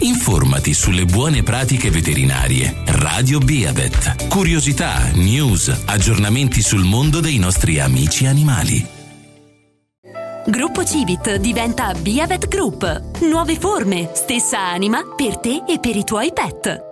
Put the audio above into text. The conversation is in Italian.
Informati sulle buone pratiche veterinarie. Radio Beavet. Curiosità, news, aggiornamenti sul mondo dei nostri amici animali. Gruppo Civit diventa Beavet Group. Nuove forme, stessa anima per te e per i tuoi pet.